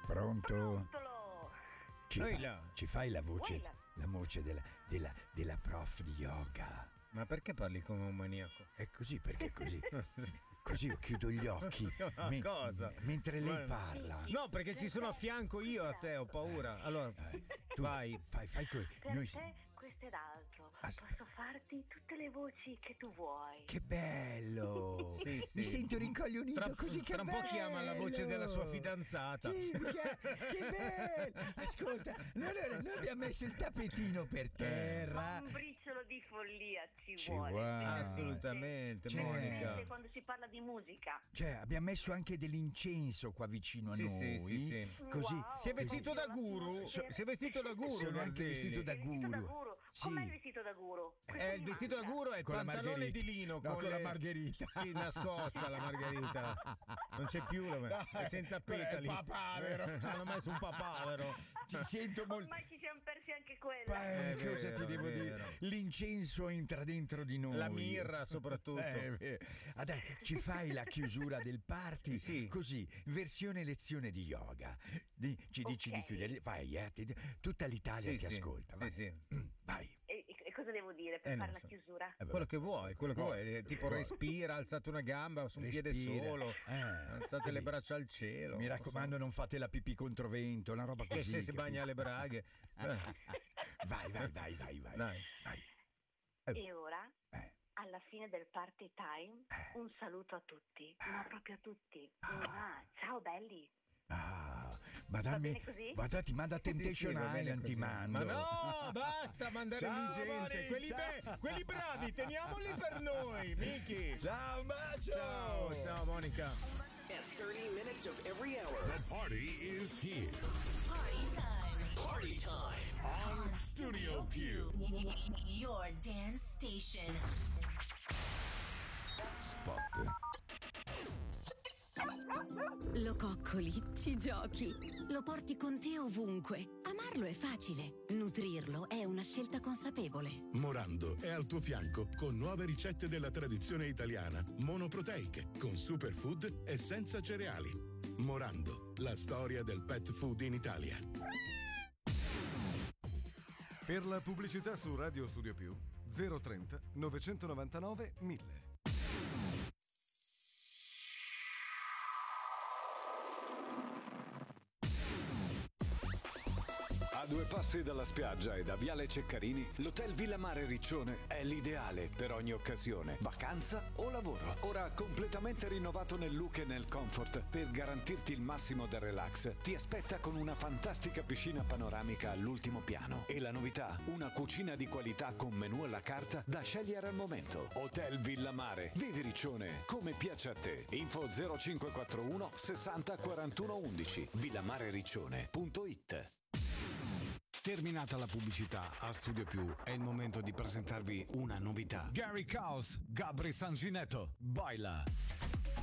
Pronto? Ci fai la voce della prof di yoga? Ma perché parli come un maniaco? È così, perché così. Così io chiudo gli occhi cosa? mentre lei parla. No, perché ci sono a fianco io a te, ho paura. Allora, tu vai. Fai Per te questo ed altro. Posso farti tutte le voci che tu vuoi. Che bello! Sì. Mi sento rincoglionito così, che tra un bello! po' chiama la voce della sua fidanzata. Sì, che bello! Ascolta, noi abbiamo messo il tappetino per terra. Un briciolo di follia ci vuole. Assolutamente, Monica. Quando si parla di musica. Cioè, abbiamo messo anche dell'incenso qua vicino a noi. Sì. Così. Wow, si è vestito da guru. Sono anche vestito da guru. Com'è il vestito da guru? Il vestito da guru è il Con la pantalone di lino con la margherita. Sì, nascosta la margherita. Non c'è più, è senza petali. È papavero. Hanno messo un papavero. Ci sento molto. Ormai ci siamo persi anche quella. Cosa ti devo dire? L'incenso entra dentro di noi. La mirra soprattutto. Dai, ci fai la chiusura del party? Sì. Così, versione lezione di yoga. Ci dici di chiudere. Vai, tutta l'Italia ti ascolta. Vai. Sì. Vai. E cosa devo dire per fare la chiusura? Quello che vuoi. Tipo respira, alzate una gamba su un piede solo, alzate le braccia al cielo. Mi raccomando, non fate la pipì controvento, una roba così. Che se si bagna le braghe. Vai. E ora? Alla fine del party time, un saluto a tutti, ma proprio a tutti. Ciao belli. Ma così? ti manda Temptation Island, ti mando. Ma no, basta mandare lì gente. Moni, quelli bravi, teniamoli per noi, Miki. Ciao, un bacio. Ciao Monica. At 30 minutes of every hour. The party is here. Party time. On Studio Q. Your dance station. Spot. Lo coccoli, ci giochi, lo porti con te ovunque. Amarlo è facile, nutrirlo è una scelta consapevole. Morando è al tuo fianco con nuove ricette della tradizione italiana, monoproteiche, con superfood e senza cereali. Morando, la storia del pet food in Italia. Per la pubblicità su Radio Studio Più 030 999 1000. A 2 passi dalla spiaggia e da Viale Ceccarini, l'Hotel Villa Mare Riccione è l'ideale per ogni occasione, vacanza o lavoro. Ora completamente rinnovato nel look e nel comfort, per garantirti il massimo del relax, ti aspetta con una fantastica piscina panoramica all'ultimo piano. E la novità, una cucina di qualità con menù alla carta da scegliere al momento. Hotel Villa Mare, vivi Riccione come piace a te. Info 0541 60 41 11 villamarericcione.it. Terminata la pubblicità, a Studio Più è il momento di presentarvi una novità. Gary Caos, Gabri Sanginetto, baila.